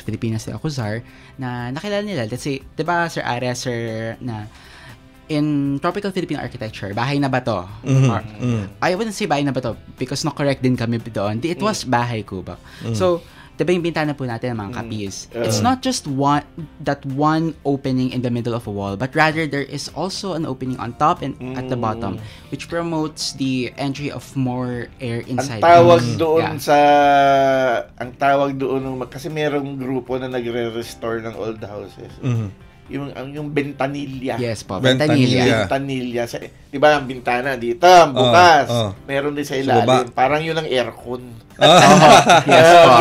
Filipinas de Acuzar na nakilala nila. Let's say, di ba, Sir Aria, Sir, na in tropical Philippine architecture, bahay na ba to? I wouldn't say bahay na ba to because correct din kami doon. It was bahay kubak. So, diba yung bintana po natin ng mga kapis? It's not just that one opening in the middle of a wall, but rather there is also an opening on top and at the bottom, which promotes the entry of more air inside. Ang tawag doon kasi merong grupo na nagre-restore ng old houses. Yung ventanilla. Yes po, ventanilla. Ventanilla. Di ba ang bintana dito, bukas. Meron din sa ilalim. Parang yun ang aircon. Yes po.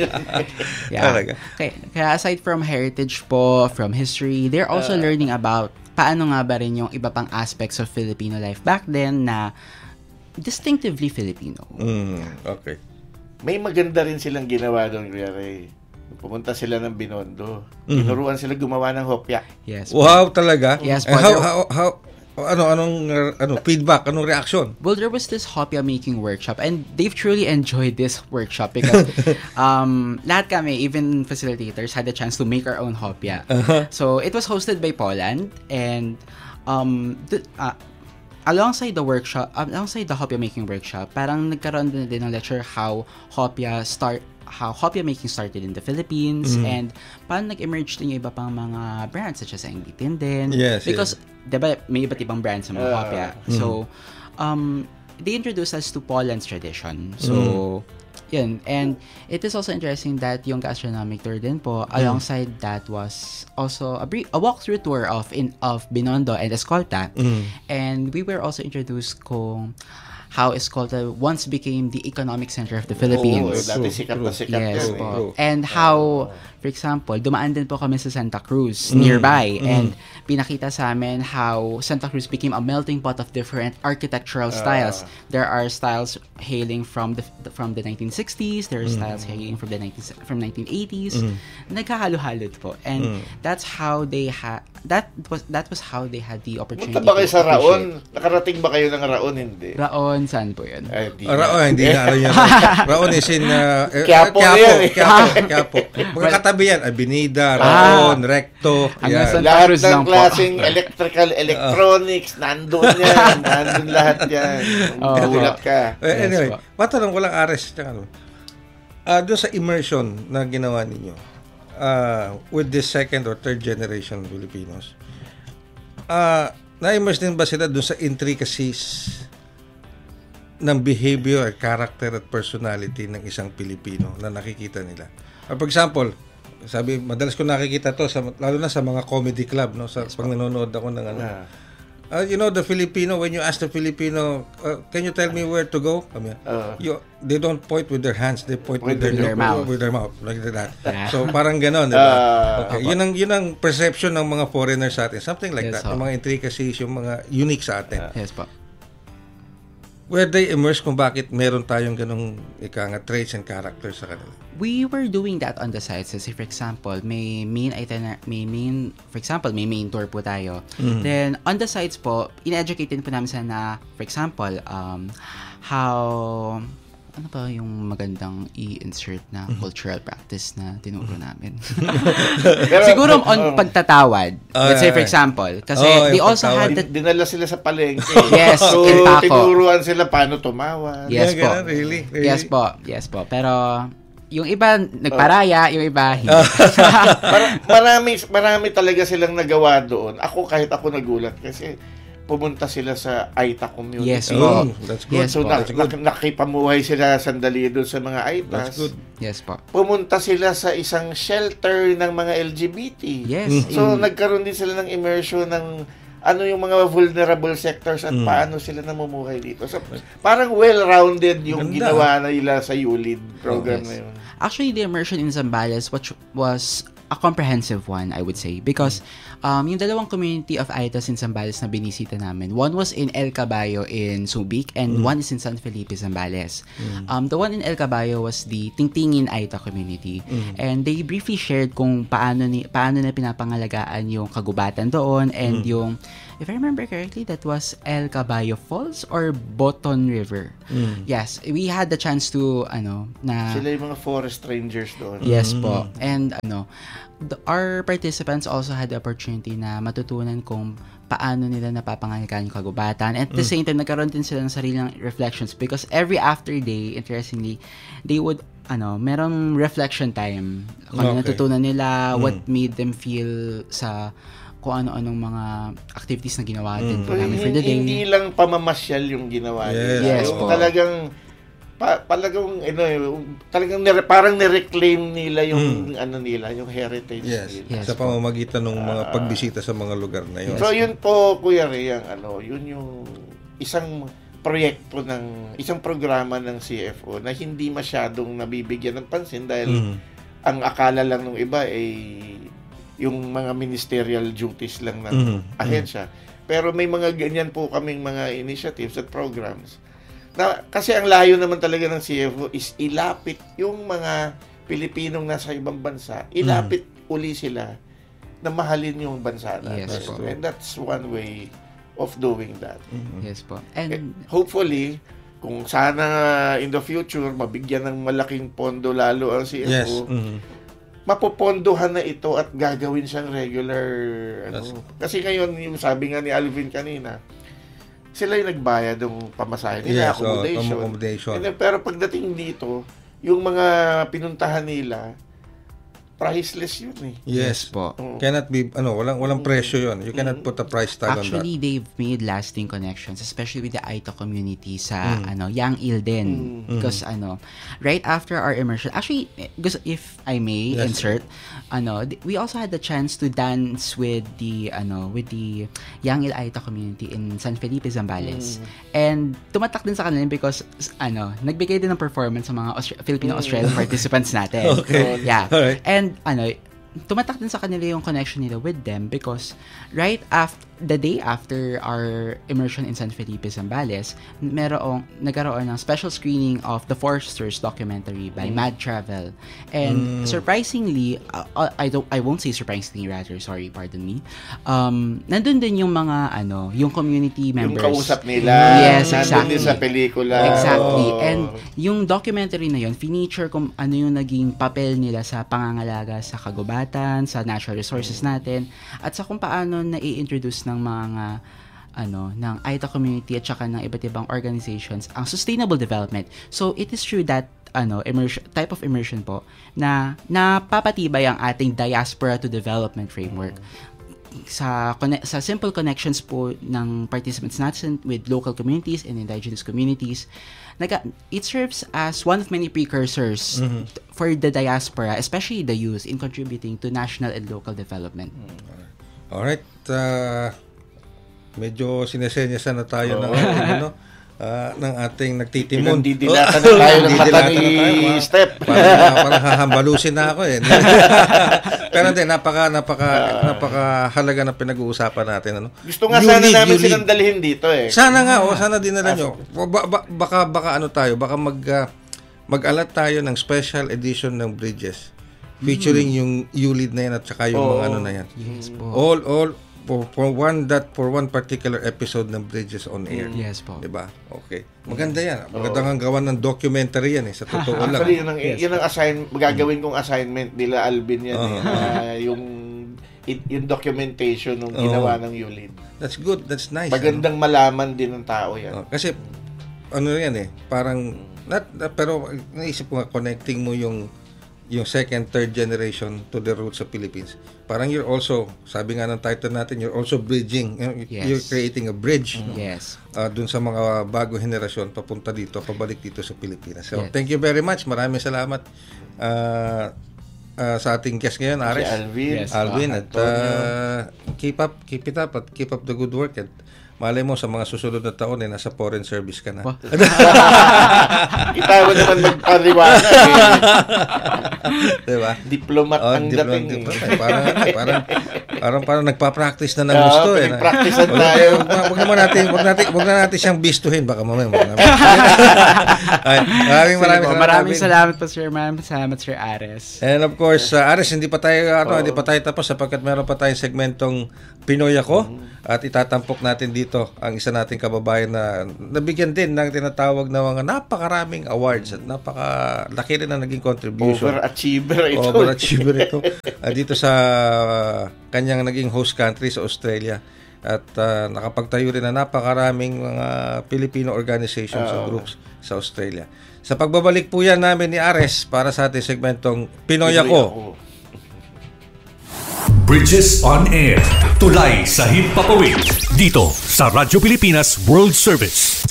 Kaya aside from heritage po, from history, they're also learning about paano nga ba rin yung iba pang aspects of Filipino life back then na distinctively Filipino. Okay. May maganda rin silang ginawa doon, Kuya Ray. Pumunta sila ng Binondo. Tinuruan sila gumawa ng hopya. Yes. Wow, talaga? Yes. Anong feedback, anong reaction? Well, there was this hopya making workshop and they've truly enjoyed this workshop because lahat kami, even facilitators, had the chance to make our own hopya. So, it was hosted by Poland and alongside the hopya making workshop, parang nagkaroon din ng lecture how hopya making started in the Philippines and paano nag-emerge din yung iba pang mga brands such as Anglitin din. Yes, because, diba, may iba't ibang brands sa mga hopya. So, they introduced us to Poland's tradition. So, yun. And it is also interesting that yung gastronomic tour din po, alongside that was also a walkthrough tour of Binondo and Escolta. And we were also introduced kung how Escolta once became the economic center of the Philippines. Dati sikat na sikat. Yes po. And how, for example, dumaan din po kami sa Santa Cruz nearby and pinakita sa amin how Santa Cruz became a melting pot of different architectural styles. There are styles hailing from the 1960s, there are styles hailing from 1980s. Nagkahalo-halo po. And that's how they that was how they had the opportunity. Punta ba kayo sa Raon? Nakarating ba kayo ng Raon? Hindi. Raon, saan po yun? Hindi na alam yan. Raon is in Quiapo. Magkatabi yan. Abinida, Raon, Recto. Lahat ng klaseng electrical, electronics, nandun yan. Nandun lahat yan. Gulat ka. Anyway, matanong ko lang, Ares, doon sa immersion na ginawa ninyo, with this second or third generation Filipinos, na-immerse din ba sila doon sa intricacies ng behavior, character at personality ng isang Pilipino na nakikita nila? For example, madalas ko nakikita to lalo na sa mga comedy club, no, sa pag nanonood ako ng the Filipino, when you ask the Filipino, can you tell me where to go? They don't point with their hands, they point with their mouth. With their mouth, like that. So parang ganon, diba? Okay. Yun ang perception ng mga foreigners sa atin. Something like that. Yung mga intricacies, yung mga unique sa atin. Yes po. Were they immersed kung bakit meron tayong ganong traits and characters sa kanila? We were doing that on the sites. So, for example, may main tour po tayo. Then, on the sites po, in-educate din po namin sana, for example, how ano pa yung magandang i-insert na cultural practice na tinuro namin? Siguro on pagtatawad. Let's say, for example, kasi they also had that... Dinala sila sa palengke. Yes, so, tinuruan sila paano tumawad. Yes po. Really? Yes po. Pero, yung iba nagparaya, yung iba hindi. marami talaga silang nagawa doon. Kahit ako nagulat kasi pumunta sila sa Aita community. Yes po. That's good. Yes so, po. nakipamuhay sila sandali doon sa mga Aitas. That's good. Yes po. Pumunta sila sa isang shelter ng mga LGBT. Yes. So, nagkaroon din sila ng immersion ng yung mga vulnerable sectors at paano sila namumuhay dito. So, parang well-rounded yung ginawa nila sa ULID program na yun. Actually, the immersion in Zambales was a comprehensive one, I would say, because yung dalawang community of Aitas in Zambales na binisita namin, one was in El Caballo in Subic and one is in San Felipe, Zambales. The one in El Caballo was the Tingtingin Aita community, and they briefly shared kung paano na pinapangalagaan yung kagubatan doon and yung if I remember correctly, that was El Caballo Falls or Boton River. Yes, we had the chance to, Sila yung mga forest rangers doon. Yes po. And our participants also had the opportunity na matutunan kung paano nila napapangalagaan yung kagubatan. And at the same time, nagkaroon din sila ng sariling reflections because every after day, interestingly, they would, merong reflection time. Kung ano natutunan nila, what made them feel sa kung ano-anong mga activities na ginawa din po namin for the day. Hindi lang pamamasyal yung ginawa nila. Yes yung po. Talagang parang ni-reclaim nila yung nila, yung heritage nila. Sa pamamagitan ng mga pagbisita sa mga lugar na yun. So yun po, Kuya Ray, yun yung isang proyekto isang programa ng CFO na hindi masyadong nabibigyan ng pansin dahil ang akala lang ng iba ay yung mga ministerial duties lang ng ahensya. Pero may mga ganyan po kaming mga initiatives at programs kasi ang layo naman talaga ng CFO is ilapit yung mga Pilipinong nasa ibang bansa, ilapit uli sila na mahalin yung bansa natin. Yes, And that's one way of doing that. Yes po. And hopefully, kung sana in the future, mabigyan ng malaking pondo lalo ang CFO, mapopondohan na ito at gagawin siyang regular. Kasi ngayon, yung sabi nga ni Alvin kanina, sila yung nagbayad ng pamasahe nila, accommodation. Pero pagdating dito, yung mga pinuntahan nila, priceless yun eh. Yes po. Cannot be, walang presyo yun. You cannot put a price tag on that. Actually, they've made lasting connections, especially with the Aita community sa, Yang Ilden. Because, right after our immersion, actually, if I may insert, we also had the chance to dance with the Yang Il Aita community in San Felipe, Zambales. And tumatak din sa kanila because, nagbigay din ng performance sa mga Filipino-Australian participants natin. Okay. Yeah. Alright. And tumatak din sa kanila yung connection nila with them because right after the day after our immersion in San Felipe, Zambales, nagkaroon ng special screening of The Foresters documentary by Mad Travel. And surprisingly, I won't say surprisingly, rather, sorry, pardon me. Nandun din yung mga yung community members. Yung kausap nila. Yes, exactly. Nandun din sa pelikula. Exactly. And yung documentary na yun, feature kung ano yung naging papel nila sa pangangalaga sa kagubatan, sa natural resources natin, at sa kung paano na-i-introduce ng mga ng Aita community at saka ng iba't ibang organizations ang sustainable development. So it is true that type of immersion po na napapatibay ang ating diaspora to development framework. Sa simple connections po ng participants natin with local communities and indigenous communities, it serves as one of many precursors for the diaspora, especially the youth, in contributing to national and local development. Alright, medyo sinesenyasan na tayo ng ating nagtitimon. Didilatan na tayo ng mata ni Step. Parang hahambalusin na ako eh. Pero hindi, napakahalaga na pinag-uusapan natin. Gusto nga sana namin silang dalhin dito eh. Sana nga, sana dinala nyo. Baka baka mag-alat tayo ng special edition ng Bridges. Featuring yung ULID na yan at saka yung mga na yan. Yes po. All for one particular episode ng Bridges on Air. Yes po. Diba? Okay. Maganda yan. Magandang gawan ng documentary yan sa totoo lang. Actually, yun ang gagawin kong assignment nila Alvin yan yung documentation ng ginawa ng ULID. That's good. That's nice. Magandang malaman din ng tao yan. Kasi yan parang pero naisip ko nga connecting mo yung second, third generation to the roots of Philippines. Parang you're also, sabi nga ng title natin, you're also bridging. You're creating a bridge. Yes. Dun sa mga bagong henerasyon papunta dito, pabalik dito sa Pilipinas. So, thank you very much. Maraming salamat sa ating guest ngayon, Aris. Si Alvin. Yes. Alvin, at keep it up at keep up the good work. At malay mo sa mga susunod na taon nasa foreign service ka na. Wow. Kita mo naman magpaliwanag eh. Diba? Diplomat ang dating. Parang nagpa-practice na ng gusto eh. Practice tayo. Wag na natin siyang bistuhin baka mamaya. Maraming salamat po sir, maraming salamat Sir Ares. And of course, Ares, hindi pa tayo tapos sapagkat meron pa tayong segmentong Pinoy Ako at itatampok natin dito ang isa nating kababayan na nabigyan din ng tinatawag na mga napakaraming awards at napakalaki rin na naging contribution. Overachiever ito. Dito sa kanyang naging host country sa Australia. At nakapagtayo rin na napakaraming mga Filipino organizations and groups sa Australia. Sa pagbabalik po yan namin ni Ares para sa ating segmentong Pinoy Ako. Bridges on Air. Tulay sa himpapawid. Dito sa Radyo Pilipinas World Service.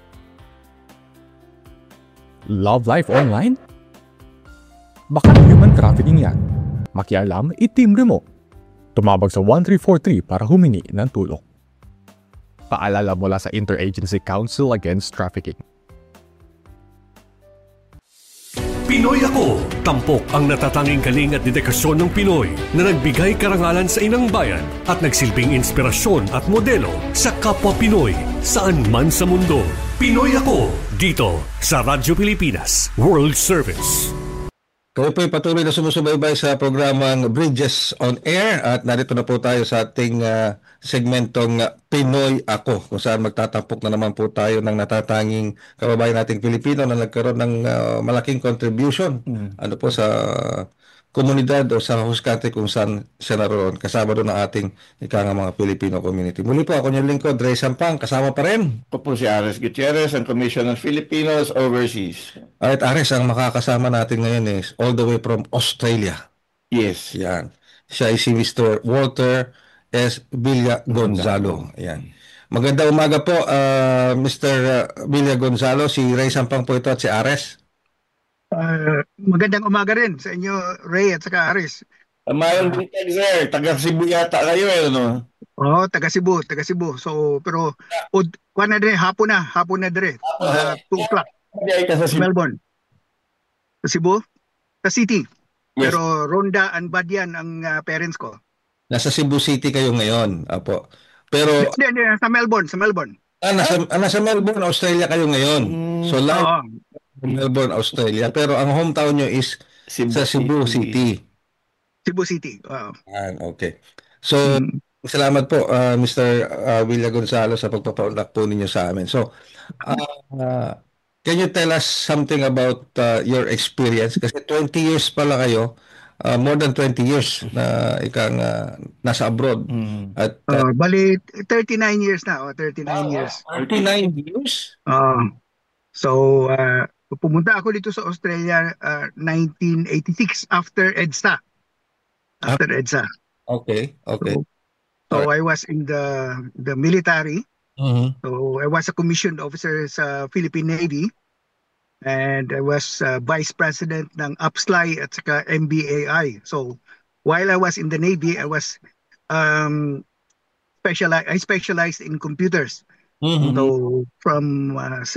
Love life online? Baka human trafficking yan. Makialam, itimbre mo. Tumawag sa 1343 para humingi ng tulong. Paalala mula sa Interagency Council Against Trafficking. Pinoy Ako. Tampok ang natatanging galing at dedikasyon ng Pinoy na nagbigay karangalan sa inang bayan at nagsilbing inspirasyon at modelo sa kapwa Pinoy saan man sa mundo. Pinoy Ako. Dito sa Radyo Pilipinas World Service. Kayo po'y patuloy na sumusubaybay sa programang Bridges on Air at narito na po tayo sa ating segmentong Pinoy Ako kung saan magtatampok na naman po tayo ng natatanging kababayan nating Pilipino na nagkaroon ng malaking contribution ano po sa komunidad o sa host country kung saan siya naroon. Kasama doon ang ating mga Filipino community. Muli po ako niyong lingkod, Ray Sampang, kasama pa rin. Ako po si Ares Gutierrez, ang Commission on Filipinos Overseas. At Ares, ang makakasama natin ngayon is all the way from Australia. Yes. Yan. Siya ay si Mr. Walter S. Villa Gonzalo. Yan. Magandang umaga po, Mr. Villa Gonzalo. Si Ray Sampang po ito at si Ares. Magandang umaga rin sa inyo, Ray at saka Aris. Mayroon din kayo, sir. Taga Cebu yata kayo, no? Oo, taga Cebu. So, pero, hapon na dire. 2 o'clock. Sa Melbourne. Sa Cebu? Sa City. Yes. Pero Ronda and Badian ang parents ko. Nasa Cebu City kayo ngayon, apo. Pero Hindi, sa Melbourne. Nasa Melbourne, Australia kayo ngayon. So live Melbourne, Australia. Pero ang hometown nyo is sa Cebu City. Cebu City. Wow. Okay. So, salamat po, Mr. Villa Gonzalo, sa pagpapaunlak po ninyo sa amin. So, can you tell us something about your experience? Kasi 20 years pala kayo, more than 20 years na nasa abroad. At bali, 39 years na. 39 years. 39 years? So, pumunta ako dito sa Australia 1986 after EDSA. Okay. So I was in the military. So I was a commissioned officer sa Philippine Navy. And I was vice president ng APSLAI at saka MBAI. So while I was in the Navy, I was specialized in computers. So from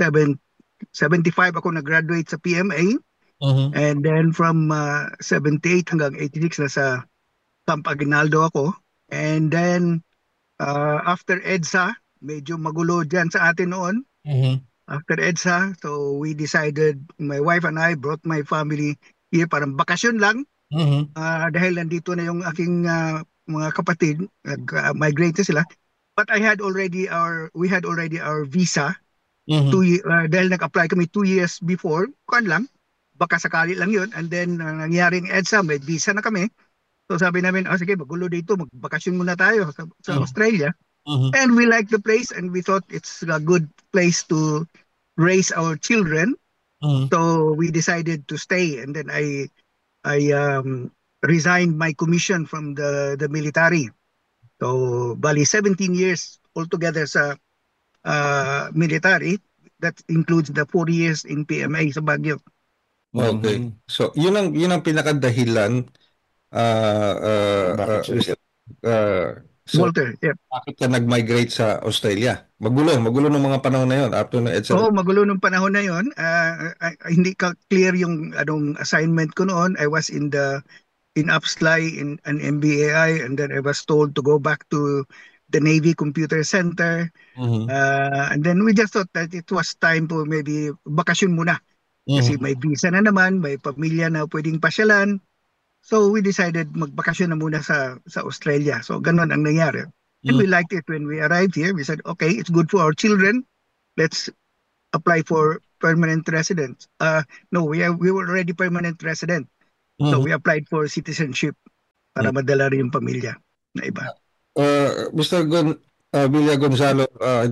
75 ako nag-graduate sa PMA. And then from 78 hanggang 86 nasa Camp Aguinaldo ako. And then after EDSA, medyo magulo dyan sa atin noon. After EDSA, so we decided, my wife and I brought my family here, parang bakasyon lang. Dahil nandito na yung aking mga kapatid, migrate na sila. But we had already our visa. Dahil nag-apply kami 2 years before, baka sakali lang yun. And then nangyaring EDSA, may visa na kami. So sabi namin, sige, magulo dito, magbakasyon muna tayo sa Australia. And we liked the place and we thought it's a good place to raise our children. So we decided to stay. And then I resigned my commission from the military. So bali 17 years altogether sa military. That includes the 4 years in PMA sa Baguio. Okay. So yun ang pinakadahilan So, Walter, yeah. bakit ka nag-migrate sa Australia? Magulo ng mga panahon na yon after na EDSA. Oo, magulo nung panahon na yon. Hindi ka clear yung anong assignment ko noon. I was in Upsly in an MBAI, and then I was told to go back to the Navy Computer Center. Mhm. And then we just thought that it was time to maybe bakasyon muna. Kasi may visa na naman, may pamilya na pwedeng pasyalan. So we decided magbakasyon na muna sa Australia. So ganun ang nangyari. And we liked it when we arrived here. We said, okay, it's good for our children. Let's apply for permanent residence. No, we were already permanent resident. So we applied for citizenship para madala rin yung pamilya na iba. Mr. Villa Gonzalo,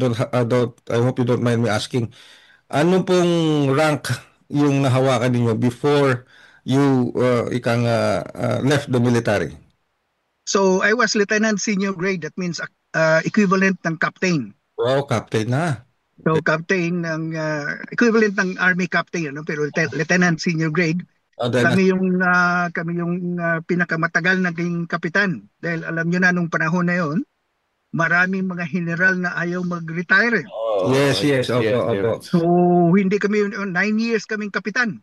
I hope you don't mind me asking, ano pong rank yung nahawakan ninyo before you left the military? So I was lieutenant senior grade. That means equivalent ng captain. Wow, captain na. So captain ng equivalent ng army captain, ano? Pero lieutenant senior grade. Kami yung pinakamatagal naging kapitan. Dahil alam nyo na nung panahon na yon, maraming mga general na ayaw mag-retire. Yes. Opo. So hindi kami 9 years kaming kapitan.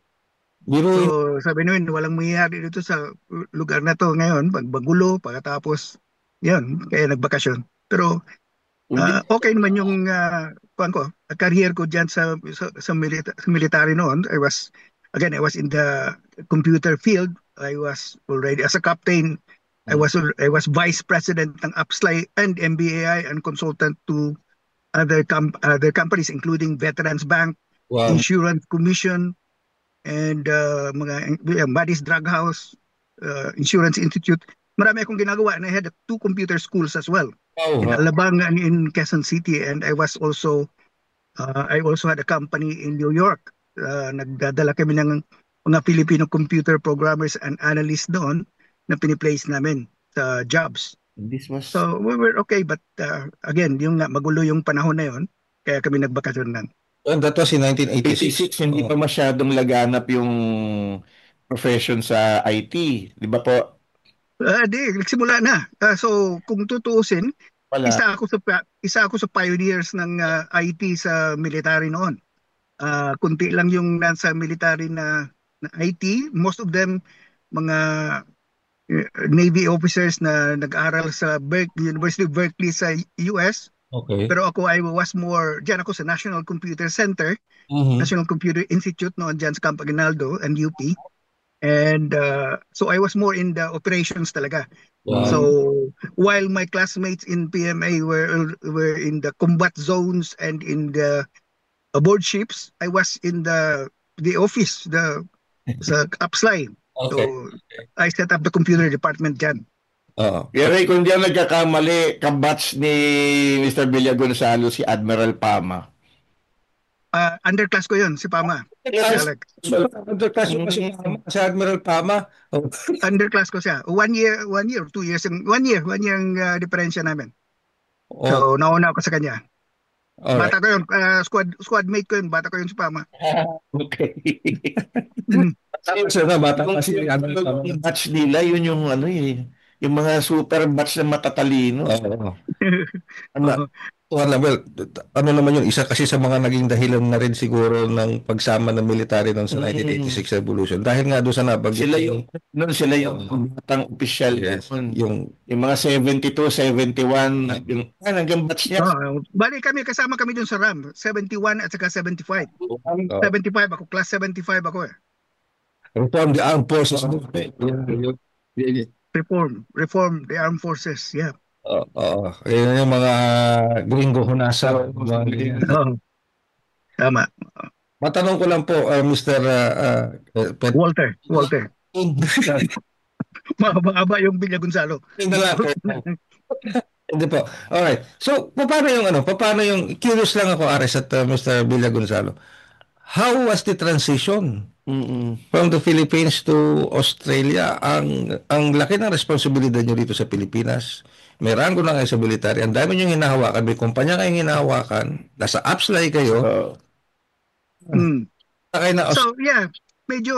So sabi namin, walang mangyayari dito sa lugar na to ngayon, magbagulo, pagkatapos, yan, kaya nagbakasyon. Pero okay naman yung career ko dyan sa military noon. I was in the computer field. I was already, as a captain, I was vice president ng Upsly and MBAI and consultant to other companies, including Veterans Bank, Insurance Commission, and Buddy's Drug House, Insurance Institute. Marami akong ginagawa, and I had 2 computer schools as well in Alabang and in Quezon City. And I also had a company in New York. Nagdadala kami ng mga Filipino computer programmers and analysts doon na piniplace namin sa jobs. So we were okay, but again, yung magulo yung panahon na yon, kaya kami nagbakasyon lang. And that was in 1986. Hindi pa masyadong laganap yung profession sa IT, di ba po? Nagsimula na. So kung tutuusin, isa ako sa pioneers ng IT sa military noon. Kunti lang yung nasa military na IT. Most of them mga Navy officers na nag-aral sa University of Berkeley sa US. Okay. Pero ako, I was more, dyan ako sa National Computer Center, National Computer Institute noon dyan sa Camp Aguinaldo and UP. And so I was more in the operations talaga. Wow. So while my classmates in PMA were in the combat zones and in the aboard ships, I was in the office, sa Upsly. Okay. So I set up the computer department dyan. Pero kung di ako nagkakamali, kabatch ni Mr. Villa Gonzalo si Admiral Pama. Underclass ko yun, si Pama. Underclass mo si Admiral Pama? Underclass ko siya. 1 year or 2 years. 1 year ang diferensya namin. So nauna ako sa kanya. Alright. Bata ko yun. Squad mate ko yun. Bata ko yun si Pama. Okay. Bata Kung kasi yung batch nila, yun yung yung mga super batch na matatalino. Ano naman yun, isa kasi sa mga naging dahilan na rin siguro ng pagsama ng military noon sa 1986 revolution. Dahil nga doon sa nabagay. Sila yung batang opisyal. Yes. Yung mga 72, 71, hanggang batch niya. Bali kami doon sa RAM. 71 at saka 75. 75 ako. Class 75 ako eh. Reform the armed forces. Reform the armed forces. Yeah. Yan yung mga gringo hunasa. Tama. Matanong ko lang po, Mr. Walter. Mahaba yung Villa Gonzalo. Hindi po. Alright. So, paano yung curious lang ako, Ares, at Mr. Villa Gonzalo. How was the transition from the Philippines to Australia? Ang laki ng responsibilidad nyo dito sa Pilipinas. May ranggo na kayo sa military. Ang dami nyo hinahawakan. May kumpanya kayong hinahawakan. Nasa Upsly kayo. So, yeah. Medyo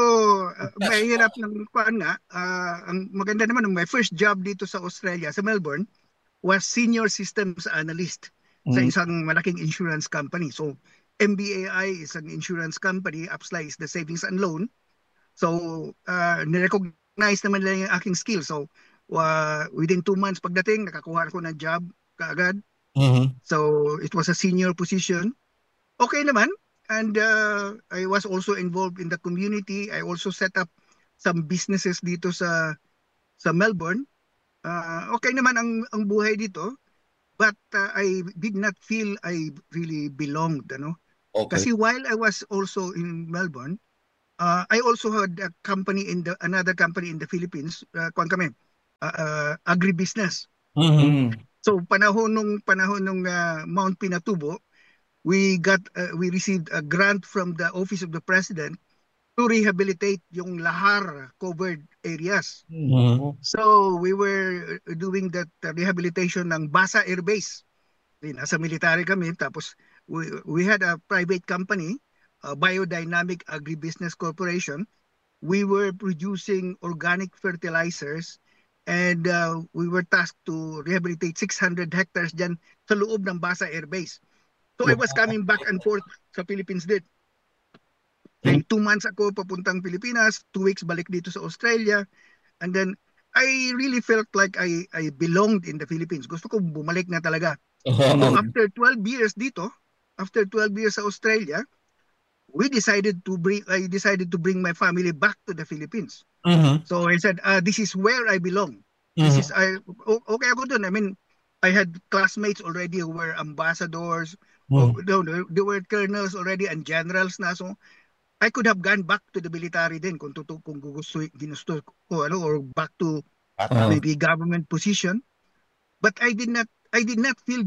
mahirap ng kuan nga. Ang maganda naman, my first job dito sa Australia, sa Melbourne, was senior systems analyst sa isang malaking insurance company. So MBAI is an insurance company, Upsly is the savings and loan. So nirecognize naman nila yung aking skill. So within 2 months pagdating, nakakuha ako ng job kaagad. So it was a senior position. Okay naman. And I was also involved in the community. I also set up some businesses dito sa Melbourne. Okay naman ang buhay dito. But I did not feel I really belonged, ano? Okay. Kasi while I was also in Melbourne, I also had a company another company in the Philippines, agribusiness. So panahon nung Mount Pinatubo, we received a grant from the Office of the President to rehabilitate yung lahar covered areas. So we were doing that rehabilitation ng Basa Air Base. Nasa military kami, tapos we had a private company, Biodynamic Agribusiness Corporation. We were producing organic fertilizers and we were tasked to rehabilitate 600 hectares dyan sa loob ng Basa Air Base. So I was coming back and forth sa Philippines din. 2 months ako papuntang Pilipinas, 2 weeks balik dito sa Australia. And then I really felt like I belonged in the Philippines. Gusto ko bumalik na talaga. So after 12 years dito, after 12 years sa Australia, I decided to bring my family back to the Philippines. So I said, this is where I belong. Okay ako dun. I mean, I had classmates already who were ambassadors. They were colonels already and generals na. So I could have gone back to the military din kung ginusto ko or back to maybe government position. But I did not feel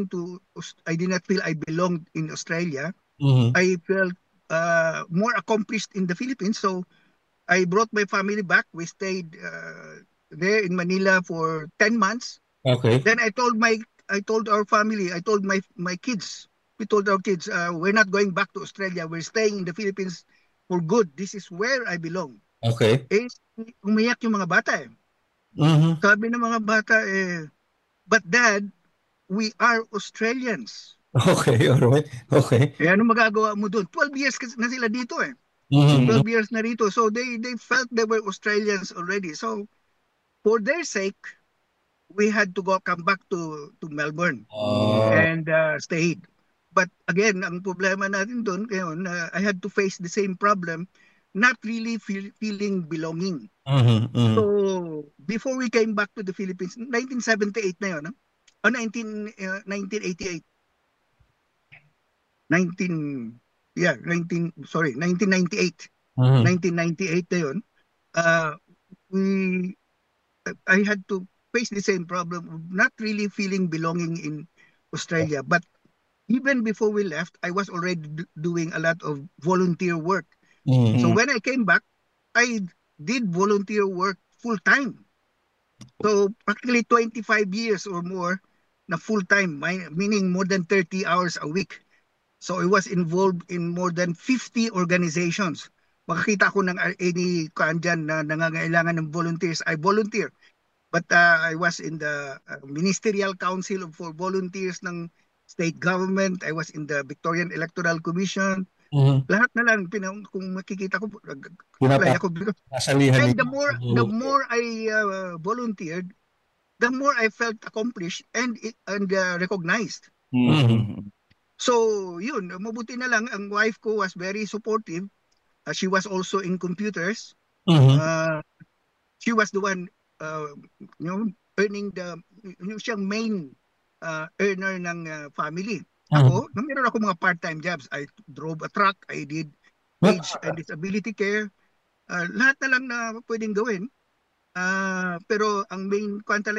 I did not feel I belonged in Australia. I felt more accomplished in the Philippines. So I brought my family back. We stayed there in Manila for 10 months. Okay. Then I told our family, I told my kids, we told our kids, we're not going back to Australia. We're staying in the Philippines for good. This is where I belong. Okay. Umiyak yung mga bata eh. Sabi ng mga bata but Dad, we are Australians. Okay, alright. Okay. Ano magagawa mo doon? 12 years na sila dito eh. 12 years na rito. So they felt they were Australians already. So for their sake, we had to come back to Melbourne and stayed. But again, ang problema natin doon, I had to face the same problem, not really feeling belonging. So before we came back to the Philippines, 1978 na yun, 1988. 1998. 1998 na yun. I had to face the same problem of not really feeling belonging in Australia. But even before we left, I was already doing a lot of volunteer work. So when I came back, I did volunteer work full-time. So practically 25 years or more na full-time, meaning more than 30 hours a week. So I was involved in more than 50 organizations. Makakita ko ng any dyan na nangangailangan ng volunteers, I volunteer. But I was in the Ministerial Council for Volunteers ng state government. I was in the Victorian Electoral Commission. Lahat na lang, kung makikita ko, apply ako. And the more I volunteered, the more I felt accomplished and recognized. So, yun, mabuti na lang, ang wife ko was very supportive. She was also in computers. She was the one, earning siyang main earner ng family. Ako, meron ako mga part-time jobs. I drove a truck, I did age and disability care. Lahat na lang na pwedeng gawin. Pero ang main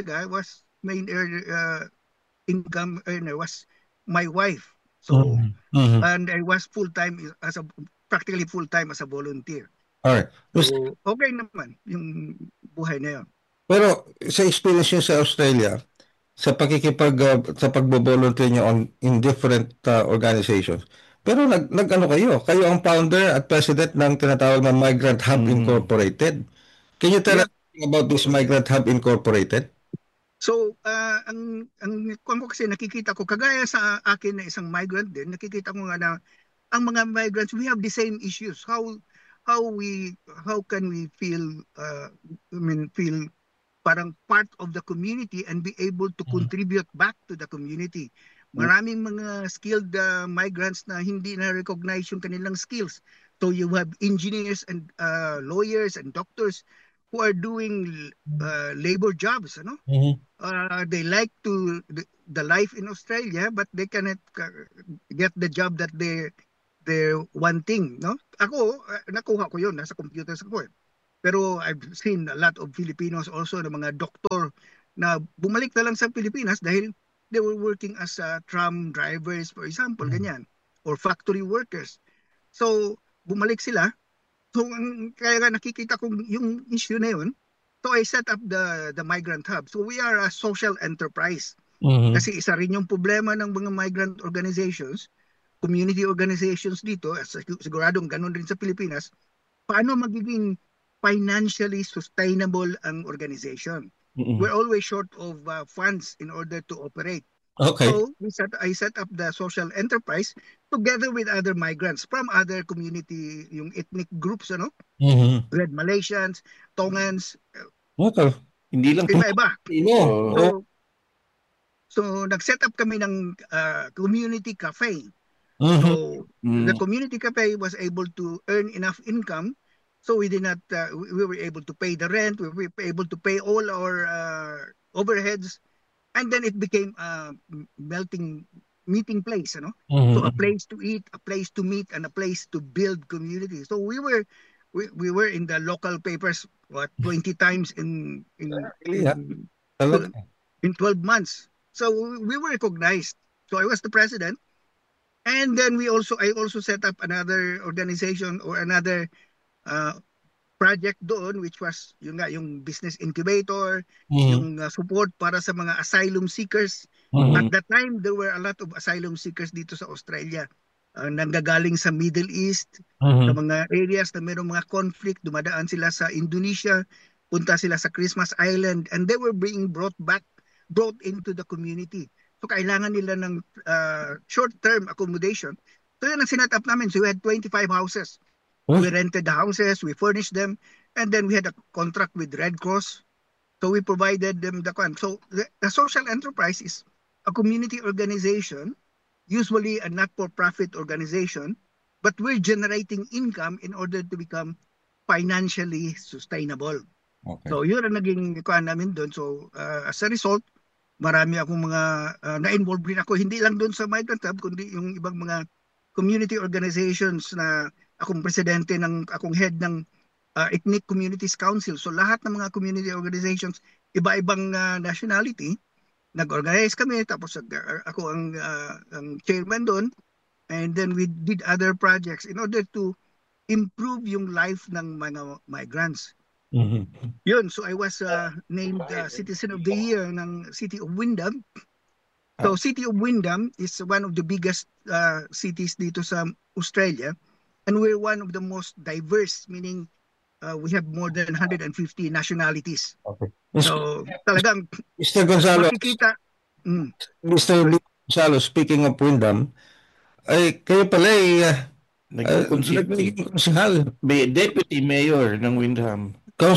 income earner was my wife. So, and I was practically full-time as a volunteer. Alright. So, okay naman yung buhay na yun. Pero sa experience nyo sa Australia, sa pagbo-volunteer nyo in different organizations. Pero nag-ano kayo ang founder at president ng tinatawag na Migrant Hub Incorporated. Can you tell us about this Migrant Hub Incorporated? So, kung ko kasi nakikita ko, kagaya sa akin na isang migrant din, nakikita ko nga na ang mga migrants, we have the same issues. How can we feel, feel parang part of the community and be able to contribute back to the community. Maraming mga skilled migrants na hindi na-recognize yung kanilang skills. So you have engineers and lawyers and doctors who are doing labor jobs. They like the life in Australia, but they cannot get the job that they're wanting. No? Ako, nakuha ko yun. Nasa computers ako. Pero I've seen a lot of Filipinos also na mga doktor na bumalik na lang sa Pilipinas dahil they were working as tram drivers, for example, ganyan. Or factory workers. So, bumalik sila. So, kaya nga nakikita ko yung issue na yun. So, I set up the Migrant Hub. So, we are a social enterprise. Kasi isa rin yung problema ng mga migrant organizations, community organizations dito, siguradong ganun rin sa Pilipinas, paano magiging financially sustainable ang organization. We're always short of funds in order to operate. Okay. So I set up the social enterprise together with other migrants from other community, yung ethnic groups, We had Malaysians, Tongans. Okay. Hindi lang iba-iba. Pilipino. So nag-set up kami ng community cafe. So the community cafe was able to earn enough income. So we did not. We were able to pay the rent. We were able to pay all our overheads, and then it became a meeting place. So a place to eat, a place to meet, and a place to build community. So we were in the local papers 20 times in 12 months. So we were recognized. So I was the president, and then I also set up another organization or another project doon, which was yung business incubator, yung support para sa mga asylum seekers. At that time, there were a lot of asylum seekers dito sa Australia. Nanggagaling sa Middle East, sa mga areas na mayroong mga conflict, dumadaan sila sa Indonesia, punta sila sa Christmas Island, and they were being brought into the community. So kailangan nila ng short-term accommodation. So yan ang sinat up namin. So we had 25 houses. We rented the houses, we furnished them, and then we had a contract with Red Cross. So we provided them the So the social enterprise is a community organization, usually a not-for-profit organization, but we're generating income in order to become financially sustainable. Okay. So yun ang naging namin doon. So as a result, marami akong mga na-involve rin ako, hindi lang doon sa Migrant Hub, kundi yung ibang mga community organizations na akong presidente akong head ng Ethnic Communities Council. So lahat ng mga community organizations, iba-ibang nationality, nag-organize kami, tapos ako ang chairman doon, and then we did other projects in order to improve yung life ng mga migrants. Yun, so I was named Citizen of the Year ng City of Wyndham. So City of Wyndham is one of the biggest cities dito sa Australia, and we're one of the most diverse, meaning we have more than 150 nationalities. Okay. So talagang Mr. Gonzalo, makikita. Mr. Gonzalo, speaking of Wyndham, ay kayo pala naging konsehal, deputy mayor ng Wyndham.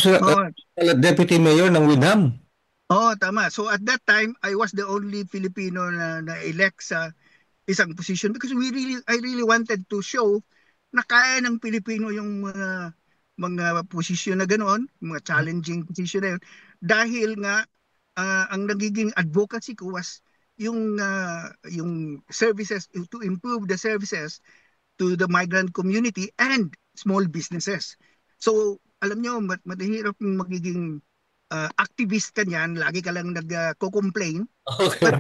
Deputy mayor ng Wyndham. Tama. So at that time, I was the only Filipino na elect sa isang position because I really wanted to show na kaya ng Pilipino yung mga posisyon na ganoon, mga challenging position na yun. Dahil nga, ang nagiging advocacy ko was yung services, to improve the services to the migrant community and small businesses. So, alam nyo, mahirap magiging activist ka niyan, lagi ka lang nagko-complain. Okay. But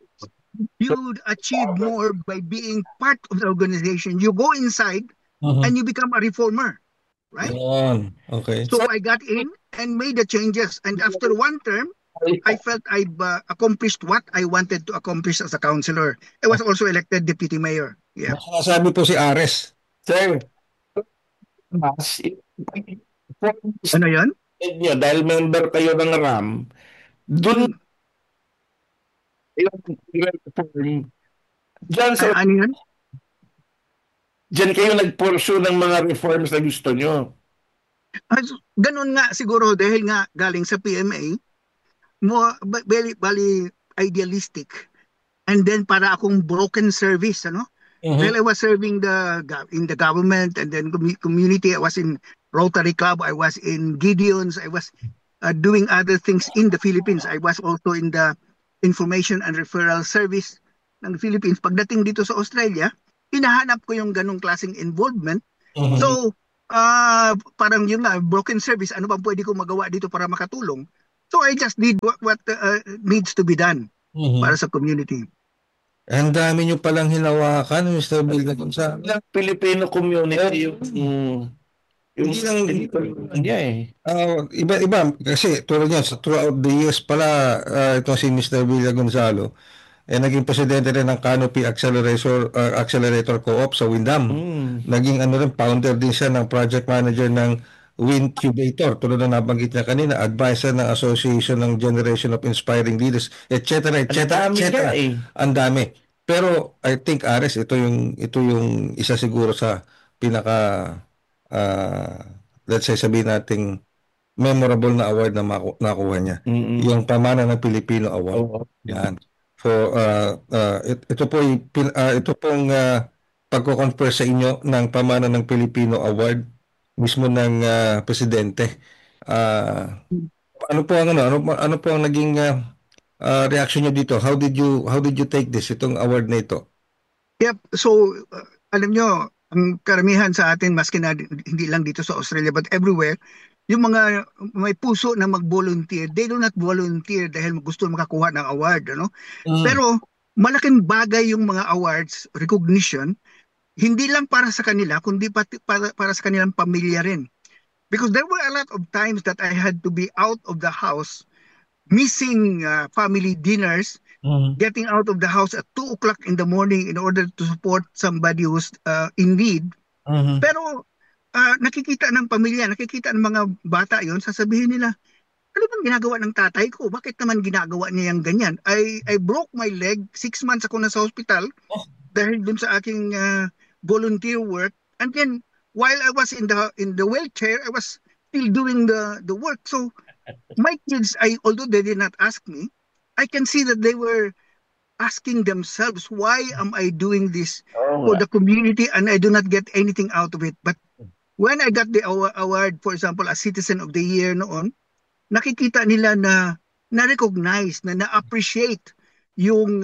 you achieve more by being part of the organization. You go inside and you become a reformer, right? Okay. So I got in and made the changes. And after one term, I felt I've accomplished what I wanted to accomplish as a councillor. I was also elected deputy mayor. Yeah. Sabi po si Ares. Sir, ano yan? Dahil member kayo ng RAM, dun yung reform. Diyan sa Ano yun? diyan kayo nag-pursue ng mga reforms na gusto nyo. Ganun nga siguro dahil nga galing sa PMA, bali idealistic. And then para akong broken service, ano? Dahil I was serving in the government and then community. I was in Rotary Club. I was in Gideons. I was doing other things in the Philippines. I was also in the Information and Referral Service ng Philippines. Pagdating dito sa Australia, hinahanap ko yung ganong klaseng involvement. So, parang yun nga, broken service, ano bang pwede ko magawa dito para makatulong? So, I just did what needs to be done para sa community. Ang dami nyo palang hinawakan, Mr. Bill Gonzalo. Lang Filipino community yung Hindi lang niya eh. Iba-iba kasi tulad niya throughout the years pala ito si Mr. Villa Gonzalo naging presidente rin ng Canopy Accelerator Co-op sa Windham. Naging rin founder din siya ng project manager ng Wincubator, tulad na nabanggit niya kanina, advisor ng Association ng Generation of Inspiring Leaders, etc. etc. Ang dami. Pero I think Ares ito yung isa siguro sa pinaka let's say sabihin nating memorable na award na nakuha niya. Yung Pamana ng Pilipino Award. Yan. So ito pong pagko-confer sa inyo ng Pamana ng Pilipino Award mismo ng presidente. Ano po ang naging reaction niyo dito? How did you take itong award na ito? Yep. So alam nyo, ang karamihan sa atin, maski na hindi lang dito sa Australia but everywhere, yung mga may puso na mag-volunteer, they do not volunteer dahil gusto makakuha ng award, ano? Pero malaking bagay yung mga awards, recognition, hindi lang para sa kanila, kundi para sa kanilang pamilya rin. Because there were a lot of times that I had to be out of the house, missing family dinners, getting out of the house at 2 o'clock in the morning in order to support somebody who's in need. Pero nakikita ng pamilya, nakikita ng mga bata yon, sasabihin nila, ano bang ginagawa ng tatay ko? Bakit naman ginagawa niya yung ganyan? I broke my leg, 6 months ako na sa hospital dahil dun sa aking volunteer work. And then, while I was in the wheelchair, I was still doing the work. So, my kids, although they did not ask me, I can see that they were asking themselves, why am I doing this for the community and I do not get anything out of it? But when I got the award, for example, as Citizen of the Year noon, nakikita nila na na-recognize, na na-appreciate yung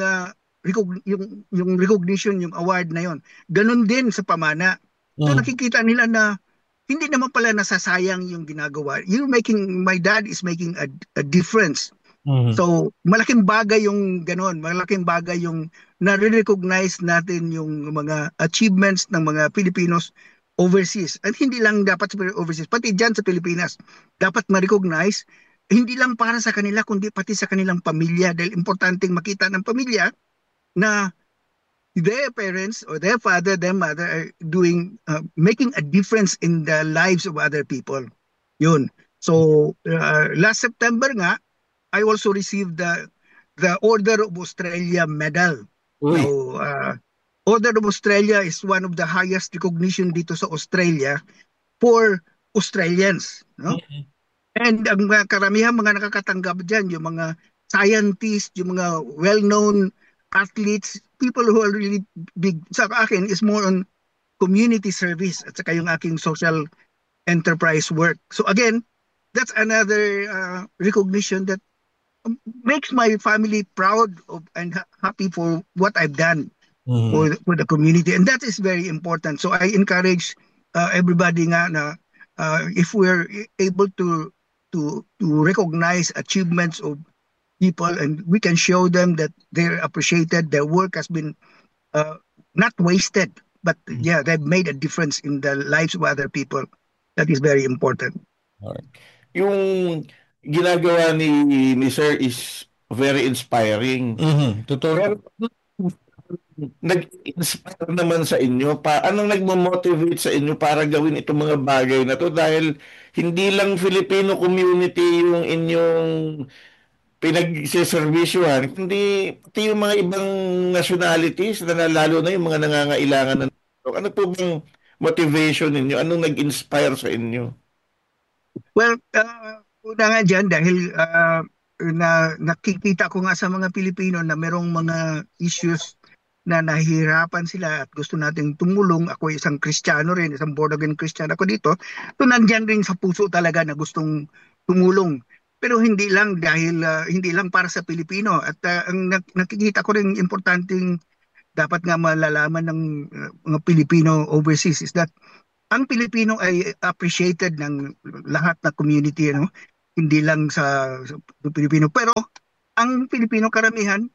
recognition, yung award na yon. Ganon din sa Pamana. So nakikita nila na hindi naman pala nasasayang yung ginagawa. My dad is making a difference. So, malaking bagay yung ganon, malaking bagay yung na-recognize natin yung mga achievements ng mga Filipinos overseas. At hindi lang dapat sa overseas, pati dyan sa Pilipinas, dapat ma-recognize, hindi lang para sa kanila, kundi pati sa kanilang pamilya. Dahil importanteng makita ng pamilya na their parents or their father, their mother are making a difference in the lives of other people. Yun. So, last September nga, I also received the Order of Australia medal. So, Order of Australia is one of the highest recognition dito sa Australia for Australians. No? And ang karamihan mga nakakatanggap dyan, yung mga scientists, yung mga well-known athletes, people who are really big. Sa akin is more on community service at saka yung aking social enterprise work. So again, that's another recognition that makes my family proud and happy for what I've done for the community, and that is very important. So I encourage everybody nga na if we're able to recognize achievements of people and we can show them that they're appreciated, their work has been not wasted, but yeah, they've made a difference in the lives of other people. That is very important. Yung ginagawa ni Sir is very inspiring. Totoo. Pero nag-inspire naman sa inyo anong nagmo-motivate sa inyo para gawin itong mga bagay na to, dahil hindi lang Filipino community yung inyong pinagseservisyohan, kundi pati yung mga ibang nationalities na lalo na yung mga nangangailangan ng tulong. Ano po bang motivation ninyo? Anong nag-inspire sa inyo? Well, una nga dyan dahil nakikita ko nga sa mga Pilipino na merong mga issues na nahihirapan sila at gusto nating tumulong. Ako isang Kristiyano rin, isang born-again Christian ako dito. So nandyan rin sa puso talaga na gustong tumulong. Pero hindi lang dahil hindi lang para sa Pilipino. At ang nakikita ko rin importanteng dapat nga malalaman ng mga Pilipino overseas is that ang Pilipino ay appreciated ng lahat na community, ano? Hindi lang sa Pilipino. Pero ang Pilipino karamihan,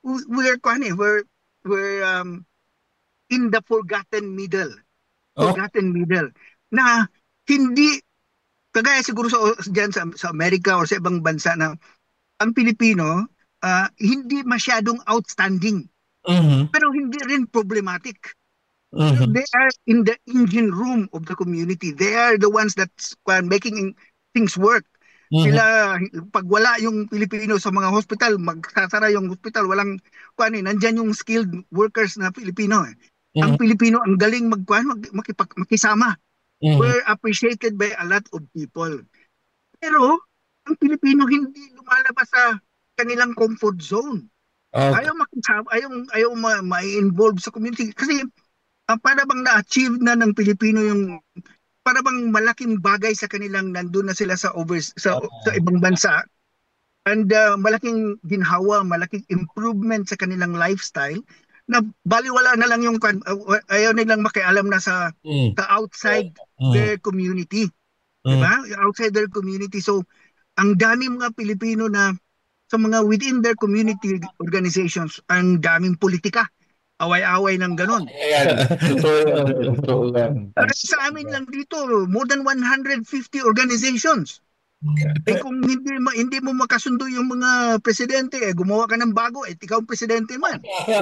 we're in the forgotten middle. Forgotten middle. Na hindi, kagaya siguro dyan sa Amerika o sa ibang bansa na ang Pilipino hindi masyadong outstanding. Pero hindi rin problematic. They are in the engine room of the community. They are the ones that's making things work. Sila, pag wala yung Pilipino sa mga hospital, magsasara yung hospital, walang, nandyan yung skilled workers na Pilipino. Ang Pilipino, ang galing makisama. We're appreciated by a lot of people. Pero, ang Pilipino hindi lumalabas sa kanilang comfort zone. Ayaw makisama, ayaw ma-involve sa community. Kasi, para bang na-achieve na ng Pilipino yung para bang malaking bagay sa kanilang nandun na sila sa ibang bansa and malaking ginhawa, malaking improvement sa kanilang lifestyle na baliwala na lang yung ayaw nilang makialam na sa outside their community. Diba? Outside their community. So, ang dami mga Pilipino na sa mga within their community organizations, ang daming politika. Away-away ng ganon. Sa amin lang dito, more than 150 organizations. Kung hindi mo makasundo yung mga presidente, gumawa ka ng bago, ikaw ang presidente man.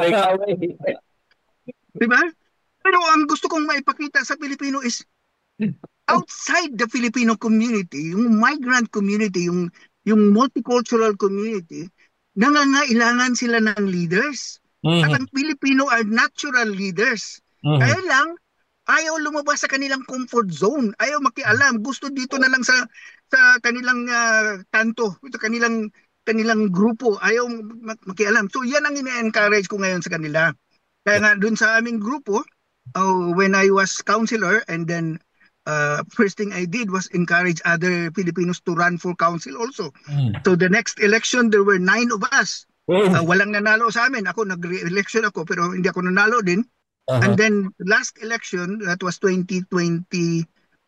Diba? Pero ang gusto kong maipakita sa Pilipino is outside the Filipino community, yung migrant community, yung multicultural community, nangangailangan sila ng leaders. At ang Pilipino are natural leaders. Kaya lang, ayaw lumabas sa kanilang comfort zone. Ayaw makialam. Gusto dito na lang sa kanilang kanto, sa kanilang grupo. Ayaw makialam. So yan ang ina-encourage ko ngayon sa kanila. Kaya nga dun sa aming grupo, when I was counselor and then first thing I did was encourage other Filipinos to run for council also. So the next election, there were 9 of us. Walang nanalo sa amin. Ako, nag-re-election ako, pero hindi ako nanalo din. And then, last election, that was 2024,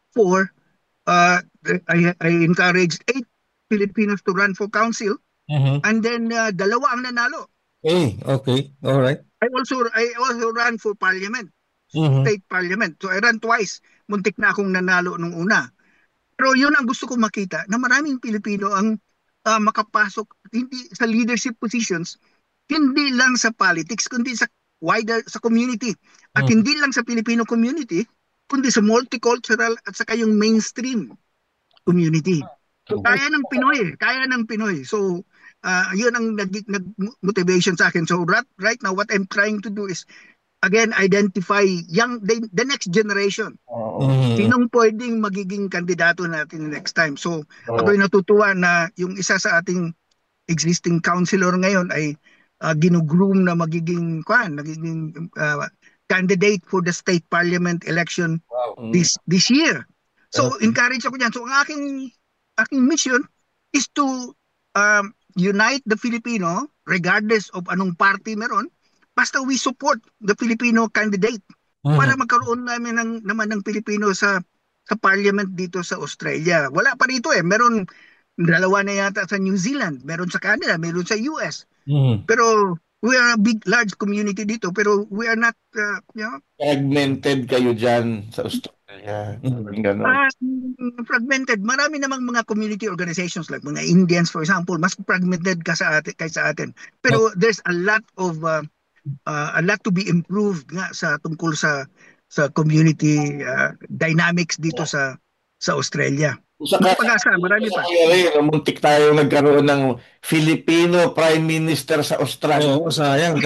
I encouraged 8 Filipinos to run for council. And then, 2 ang nanalo. Okay. All right. I also ran for parliament, state parliament. So, I ran twice. Muntik na akong nanalo nung una. Pero yun ang gusto ko makita, na maraming Pilipino ang makapasok hindi sa leadership positions, hindi lang sa politics kundi sa wider sa community at hindi lang sa Filipino community kundi sa multicultural at saka yung mainstream community. So, kaya ng Pinoy. So yun ang nag-motivation sa akin. So right now what I'm trying to do is again identify the next generation. Sinong pwedeng magiging kandidato natin next time. So ako'y natutuwa na yung isa sa ating existing councilor ngayon ay ginugroom na magiging candidate for the state parliament election this year. So encourage ako diyan. So ang aking mission is to unite the Filipino regardless of anong party meron. Basta we support the Filipino candidate para magkaroon naman ng Pilipino sa parliament dito sa Australia. Wala pa rito Meron 2 na yata sa New Zealand, meron sa Canada, meron sa US. Pero we are a large community dito, pero we are not, fragmented kayo dyan sa Australia. Fragmented. Marami namang mga community organizations like mga Indians, for example, mas fragmented kaysa atin. Pero there's a lot to be improved nga sa tungkol sa community dynamics dito sa Australia. Saka, May pag-asa, marami pa. muntik tayo nagkaroon ng Filipino Prime Minister sa Australia. Oo, sayang.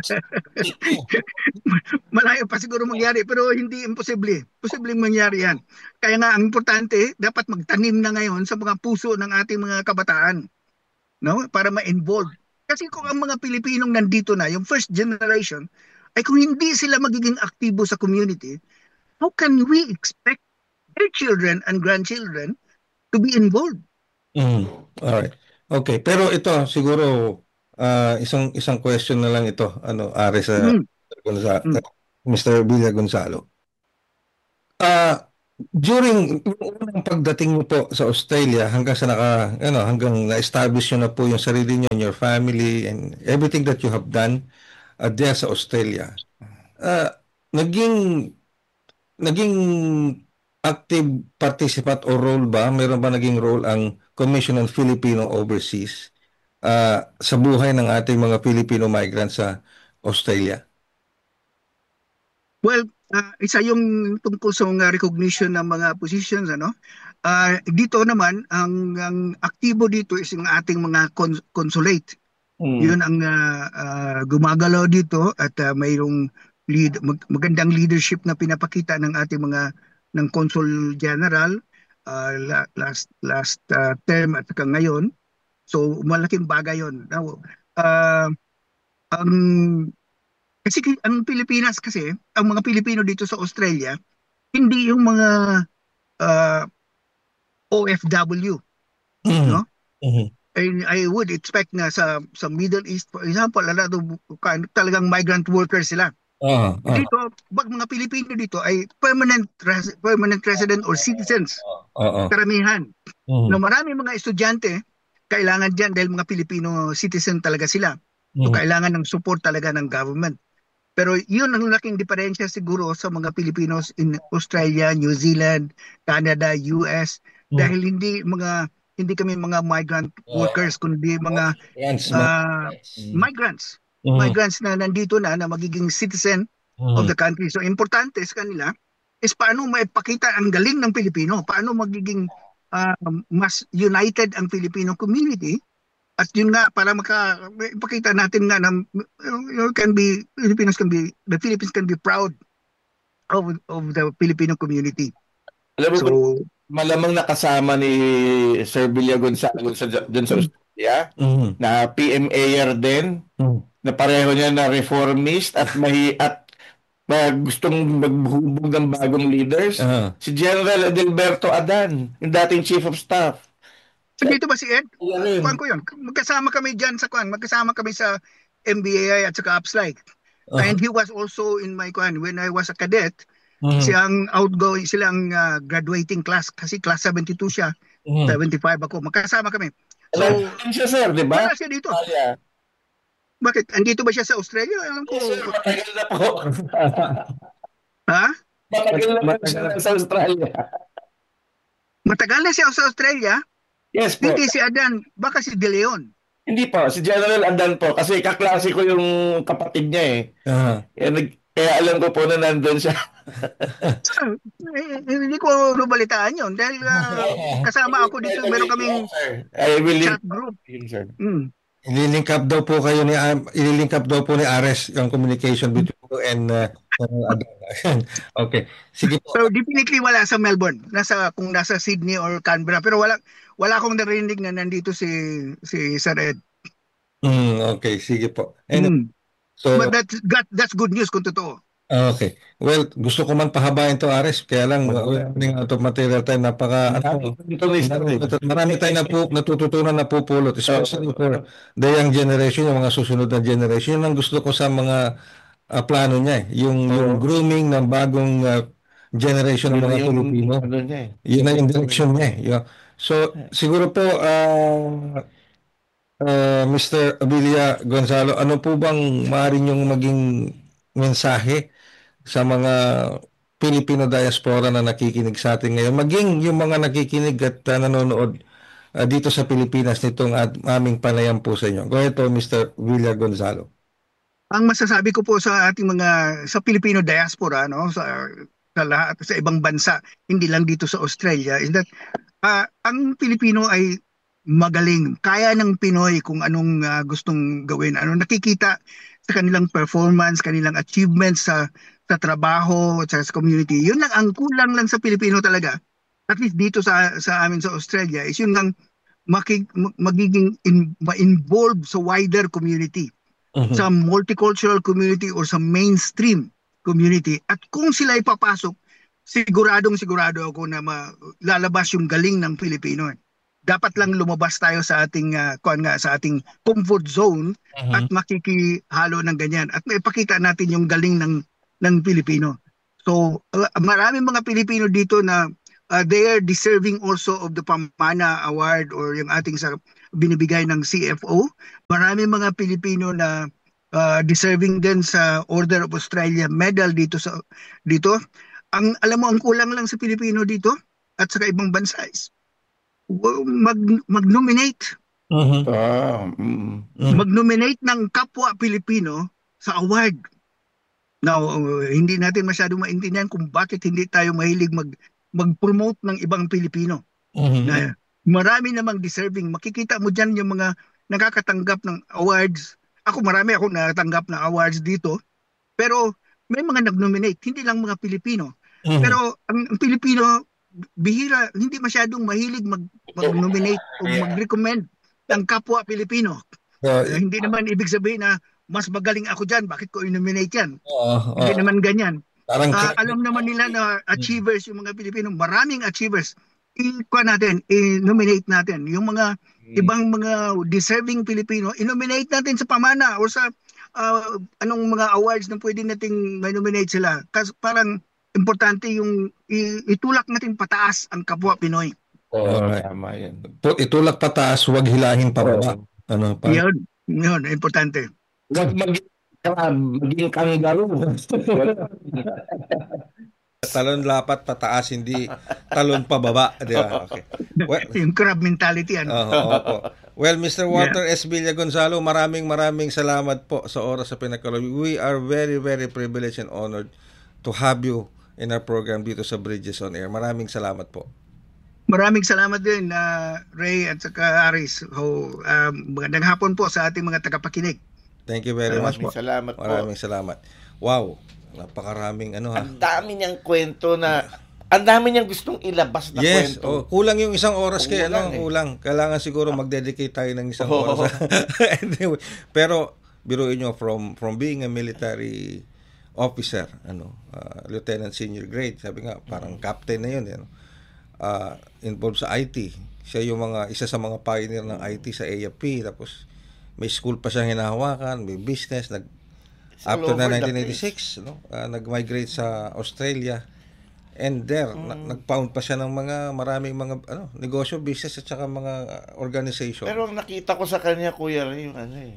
Malayo pa siguro mangyari, pero hindi imposible. Posibleng mangyari yan. Kaya nga, ang importante, dapat magtanim na ngayon sa mga puso ng ating mga kabataan, no? Para ma-involve. Kasi kung ang mga Pilipinong nandito na, yung first generation, ay kung hindi sila magiging aktibo sa community, how can we expect their children and grandchildren to be involved? Alright. Okay, pero ito siguro isang question na lang ito, Ares, Mm, mm. Mr. Villa Gonzalo. During yung unang pagdating mo po sa Australia hanggang sa hanggang na-establish nyo na po yung sarili nyo, your family and everything that you have done there sa Australia. Naging active participant o role ba? Meron ba naging role ang Commission on Filipino Overseas sa buhay ng ating mga Filipino migrants sa Australia? Well, isa yung tungkol sa mga recognition ng mga positions, ano? Dito naman, ang aktibo dito is yung ating mga consulate. Yun ang gumagalaw dito at mayroong magandang leadership na pinapakita ng ating mga ng Consul General last term at saka ngayon. So malaking bagay yun. Now, ang kasi ang Pilipinas kasi, ang mga Pilipino dito sa Australia, hindi yung mga OFW, no? I would expect na sa Middle East, for example, talagang migrant workers sila. Dito, mga Pilipino dito ay permanent resident or citizens. Karamihan. No, marami mga estudyante, kailangan dyan dahil mga Pilipino citizen talaga sila. So, kailangan ng support talaga ng government. Pero yun ang laking diferensya siguro sa mga Pilipinos in Australia, New Zealand, Canada, US, dahil hindi kami mga migrant workers, kundi mga migrants. Migrants na nandito na magiging citizen of the country. So importante sa kanila is paano maipakita ang galing ng Pilipino, paano magiging mas united ang Filipino community. At yun nga, para ipakita natin nga na the Philippines can be proud of the Filipino community. Alam mo, malamang nakasama ni Sir Villa Gonzalo dun sa Australia, na PMAer din, na pareho niya na reformist at gustong maghubog ng bagong leaders. Si General Adalberto Adan, yung dating Chief of Staff. So dito ba si Ed? Kuhan ko yun. Magkasama kami dyan magkasama kami sa MBAI at saka APSLIC. And he was also in my when I was a cadet. Siyang outgoing, silang graduating class kasi class 72 siya. 75 ako. Magkasama kami. So, siya, sir, di ba? Wala siya dito. Bakit? Andito ba siya sa Australia? Alam ko. Yes, sir, matagal na po. Ha? Matagal na po siya sa Australia. Matagal na siya sa Australia? Yes po. Hindi si Adan, baka si De Leon. Hindi po, si General Adan po kasi kaklase ko yung kapatid niya eh. Kaya alam ko po na nandun siya. Hindi ko nabalitaan yun dahil kasama ako dito, meron kaming chat group. Ililink up daw po ni Ares yung communication between you and Adan. Okay. Sige po. So definitely wala sa Melbourne, kung nasa Sydney or Canberra, pero wala akong narinig na nandito si Sir Ed. Okay, sige po. So but that's good news kung totoo. Okay. Well, gusto ko man pahabain to, Ares, kaya lang running out of material time, marami tayong natututunan na pupulot, especially for the young generation, yung mga susunod na generation. Yun ang gusto ko sa mga plano niya, yung grooming ng bagong generation ng mga Pilipino. Yun na yung direction niya. So, siguro po, Mr. Villa Gonzalo, ano po bang maaari niyong maging mensahe sa mga Filipino diaspora na nakikinig sa atin ngayon, maging yung mga nakikinig at nanonood dito sa Pilipinas nitong aming panayam po sa inyo? Go ahead po, Mr. Villa Gonzalo. Ang masasabi ko po sa ating sa Filipino diaspora, no, sa lahat sa ibang bansa, hindi lang dito sa Australia, is that ang Pilipino ay magaling. Kaya ng Pinoy kung anong gustong gawin. Ano nakikita sa kanilang performance, kanilang achievements sa trabaho at sa community. Yun lang ang kulang lang sa Pilipino talaga. At least dito sa amin sa Australia is yun lang magiging ma-involve sa wider community, sa multicultural community or sa mainstream community. At kung sila ipapasok, sigurado ako na lalabas yung galing ng Pilipino. Dapat lang lumabas tayo sa ating sa ating comfort zone at makikihalo ng ganyan at maipakita natin yung galing ng Pilipino. So maraming mga Pilipino dito na they are deserving also of the Pamana Award or yung ating sa binibigay ng CFO. Maraming mga Pilipino na deserving din sa Order of Australia medal dito. Alam mo, ang kulang lang sa Pilipino dito at sa ibang bansa is mag-nominate. Mag-nominate ng kapwa Pilipino sa award. Now, hindi natin masyadong maintindihan kung bakit hindi tayo mahilig mag-promote ng ibang Pilipino. Na marami namang deserving. Makikita mo dyan yung mga nakakatanggap ng awards. Marami akong nakatanggap na awards dito. Pero may mga nag-nominate, hindi lang mga Pilipino. Pero ang Pilipino, bihira, hindi masyadong mahilig mag-nominate o mag-recommend ng kapwa Pilipino. Hindi naman ibig sabihin na mas magaling ako dyan, bakit ko i-nominate yan? Hindi naman ganyan. Alam naman nila na achievers yung mga Pilipino, maraming achievers. I-nominate natin. Yung mga ibang mga deserving Pilipino, i-nominate natin sa Pamana o sa anong mga awards na pwede nating may-nominate sila. Kasi parang importante yung itulak natin pataas ang kapwa Pinoy. Tama yan. Itulak pataas, huwag hilahin pababa. Yun, importante. Huwag maging kangaroo. Talon lapat pataas, hindi talon pababa. Okay. Well, yung crab mentality. Opo. Well, Mr. Walter S. Villa Gonzalo, maraming salamat po sa oras sa pinagkaloob. We are very, very privileged and honored to have you in our program dito sa Bridges on Air. Maraming salamat po. Maraming salamat din, Ray at saka Aris. Magandang hapon po sa ating mga tagapakinig. Thank you very much po. Salamat po. Maraming salamat. Wow, napakaraming Ang dami niyang kwento na ang dami niyang gustong ilabas na yes, kwento. Kulang yung isang oras kaya kulang. Kailangan siguro mag-dedicate tayo ng isang oras. Anyway, pero biruin nyo from being a military officer, lieutenant senior grade, sabi nga parang captain na yun, involved sa IT. Siya yung isa sa mga pioneer ng IT sa AFP, tapos may school pa siyang hinahawakan, may business, after na 1986, nag-migrate sa Australia. And there, nag-found pa siya ng maraming mga negosyo, business at saka mga organization. Pero ang nakita ko sa kanya, Kuya Ray,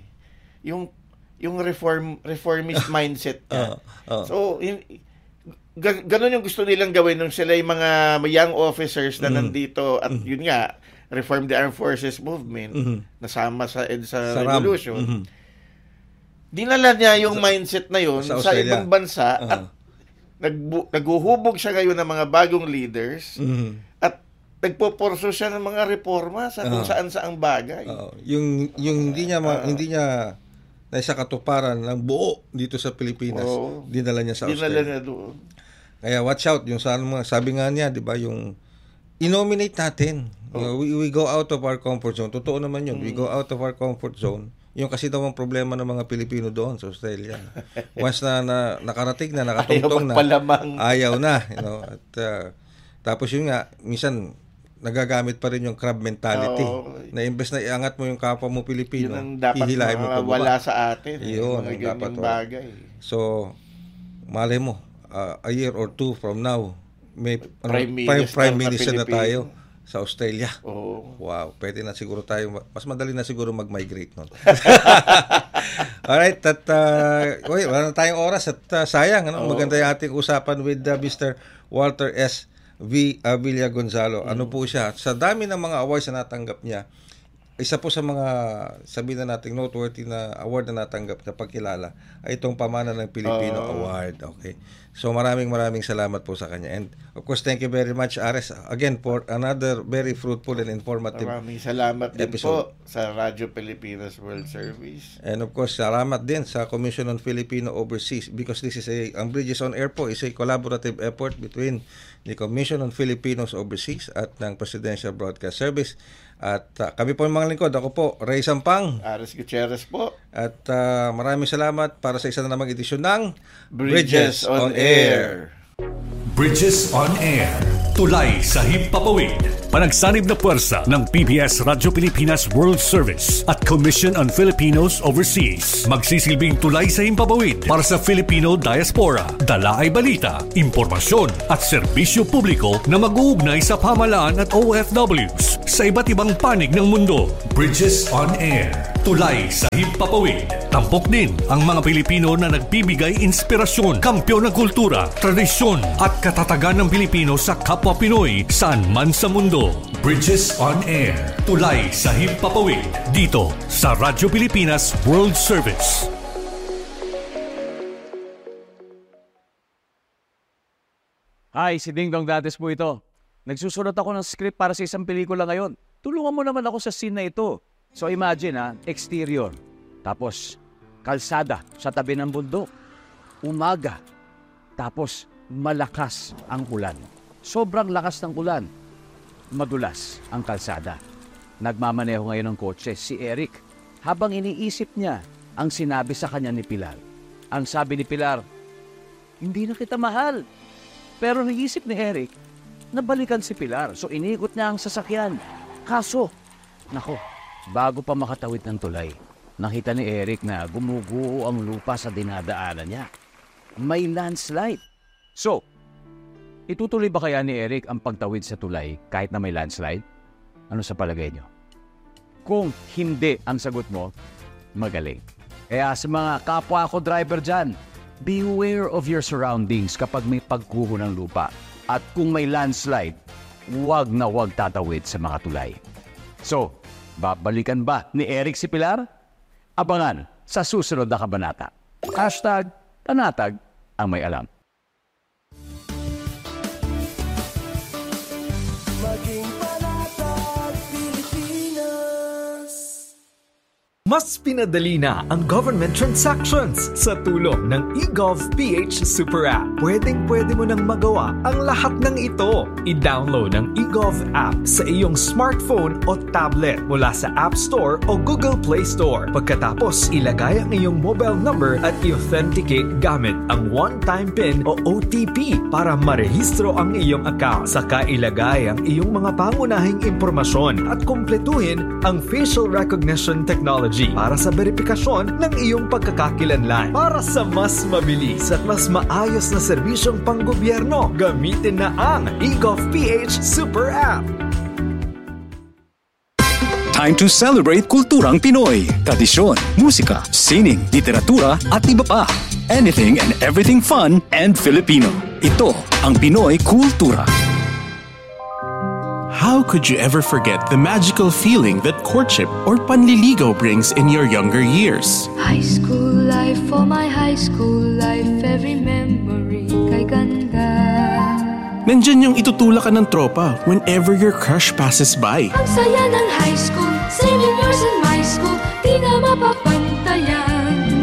yung reformist mindset niya. So, ganun yung gusto nilang gawin nung sila yung mga young officers na nandito at yun nga, Reform the Armed Forces Movement, nasama sa EDSA Revolution. Dinala niya yung mindset na yun sa ibang bansa at naghuhubog siya ngayon ng mga bagong leaders at nagpoporso siya ng mga reforma sa kung saan-saang bagay. Yung hindi niya na sa katuparan ng buo dito sa Pilipinas, dinala niya sa Australia. Dinala niya doon. Kaya watch out, yung sabi nga niya, 'di ba, yung i-nominate natin. We go out of our comfort zone. Totoo naman yun. We go out of our comfort zone. Yung kasi daw ang problema ng mga Pilipino doon sa Australia. Once na nakarating na, nakatungtong na, ayaw na. At, tapos yun nga, minsan, nagagamit pa rin yung crab mentality. Na imbes na iangat mo yung kapwa mo Pilipino, hihilahin mo pa wala sa atin. Yun, mga dapat bagay. So, malay mo, a year or two from now, may prime minister na tayo sa Australia. Wow, pwede na siguro tayo, mas madali na siguro mag-migrate nun. Alright, at wala na tayong oras at sayang, maganda yung ating usapan with Mr. Walter S. Villa Gonzalo. Ano po siya? Sa dami ng mga awards na natanggap niya, isa po sa mga sabihin na nating noteworthy na award na natanggap na pagkilala ay itong Pamana ng Pilipino Award. Okay. So maraming salamat po sa kanya. And of course, thank you very much, Ares, again for another very fruitful and informative Maraming salamat din episode po sa Radyo Pilipinas World Service. And of course, salamat din sa Commission on Filipino Overseas because this is ang Bridges on Air po is a collaborative effort between the Commission on Filipinos Overseas at ng Presidential Broadcast Service. At kami po yung mga lingkod. Ako po, Ray Sampang. Ares Gutierrez po. At maraming salamat para sa isa na namang edisyon ng Bridges on Air. Bridges on Air. Tulay sa himpapawid. Panagsanib na puwersa ng PBS Radyo Pilipinas World Service at Commission on Filipinos Overseas. Magsisilbing tulay sa himpapawid para sa Filipino diaspora. Dala ay balita, impormasyon at serbisyo publiko na mag-uugnay sa pamahalaan at OFWs sa iba't ibang panig ng mundo. Bridges on Air. Tulay sa himpapawid. Tampok din ang mga Pilipino na nagbibigay inspirasyon, kampyon ng kultura, tradisyon at katatagan ng Pilipino sa kapwa Pinoy saan man sa mundo. Bridges on Air. Tulay sa himpapawid. Dito sa Radyo Pilipinas World Service. Hi, si Ding Dong Dantes po ito. Nagsusulat ako ng script para sa isang pelikula ngayon. Tulungan mo naman ako sa scene na ito. So imagine exterior. Tapos, kalsada sa tabi ng bundok. Umaga. Tapos, malakas ang ulan. Sobrang lakas ng ulan. Madulas ang kalsada. Nagmamaneho ngayon ng kotse si Eric. Habang iniisip niya ang sinabi sa kanya ni Pilar. Ang sabi ni Pilar, hindi na kita mahal. Pero naisip ni Eric, nabalikan si Pilar. So iniikot niya ang sasakyan. Kaso, nako, bago pa makatawid ng tulay, nakita ni Eric na gumuguho ang lupa sa dinadaanan niya. May landslide. So, itutuloy ba kaya ni Eric ang pagtawid sa tulay kahit na may landslide? Ano sa palagay niyo? Kung hindi ang sagot mo, magaling. Kaya sa mga kapwa ko driver dyan, beware of your surroundings kapag may pagguho ng lupa. At kung may landslide, huwag na huwag tatawid sa mga tulay. So, babalikan ba ni Eric si Pilar? Abangan sa susunod na kabanata. #Tanatag ang may alam. Mas pinadali na ang government transactions sa tulong ng eGov.ph Super App. Pwedeng-pwede mo nang magawa ang lahat ng ito. I-download ang eGov app sa iyong smartphone o tablet mula sa App Store o Google Play Store. Pagkatapos, ilagay ang iyong mobile number at i-authenticate gamit ang one-time PIN o OTP para marehistro ang iyong account. Saka ilagay ang iyong mga pangunahing impormasyon at kumpletuhin ang facial recognition technology para sa verifikasyon ng iyong pagkakakilanlan. Para sa mas mabilis at mas maayos na serbisyong panggobyerno, gamitin na ang eGov.ph Super App. Time to celebrate kulturang Pinoy. Tradisyon, musika, sining, literatura at iba pa. Anything and everything fun and Filipino. Ito ang Pinoy Kultura. How could you ever forget the magical feeling that courtship or panliligaw brings in your younger years? High school life, for my high school life, every memory kay ganda. Nandyan yung itutulak ka ng tropa whenever your crush passes by. Ang saya ng high school, same years in my school, di na mapapantayan.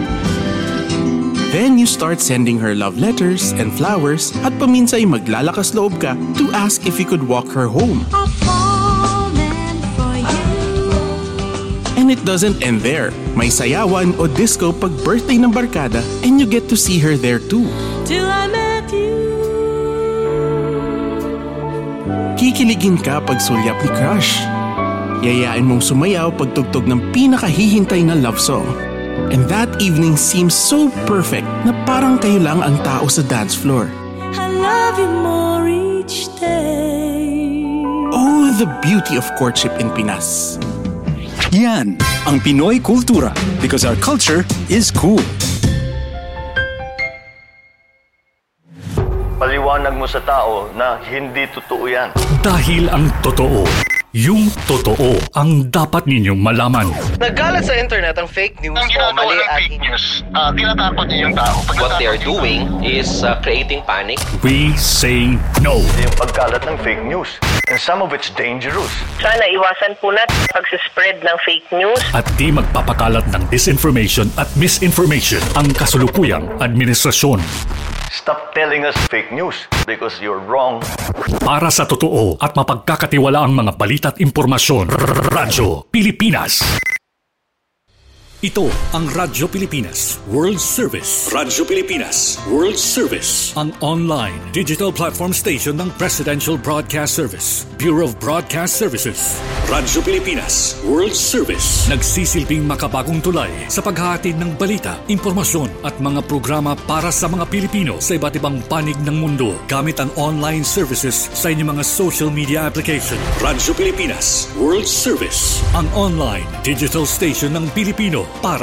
Then you start sending her love letters and flowers at paminsay maglalakas loob ka to ask if you could walk her home. I've fallen for you. And it doesn't end there. May sayawan o disco pag birthday ng barkada and you get to see her there too. Till I met you. Kikiligin ka pag sulyap ni crush. Yayain mong sumayaw pag tugtog ng pinakahihintay na love song. And that evening seems so perfect na parang kayo lang ang tao sa dance floor. I love you more each day. Oh, the beauty of courtship in Pinas. Yan ang Pinoy Kultura because our culture is cool. Paliwanag mo sa tao na hindi totoo yan. Dahil ang totoo, Yung totoo ang dapat ninyong malaman. Nagkalat sa internet ang fake news o mali at fake news. Tinatakot niyo yung tao. What they are doing is creating panic. We say no. Yung pagkalat ng fake news. And some of it's dangerous. Sana iwasan po natin pag-spread ng fake news. At di magpapakalat ng disinformation at misinformation ang kasulukuyang administrasyon. Stop telling us fake news because you're wrong. Para sa totoo at mapagkakatiwalaang mga balita at impormasyon, Radyo Pilipinas. Ito ang Radyo Pilipinas World Service. Radyo Pilipinas World Service, ang online digital platform station ng Presidential Broadcast Service, Bureau of Broadcast Services. Radyo Pilipinas World Service, nagsisilbing makabagong tulay sa paghahatid ng balita, impormasyon at mga programa para sa mga Pilipino sa iba't ibang panig ng mundo gamit ang online services sa inyong mga social media application. Radyo Pilipinas World Service, ang online digital station ng Pilipino para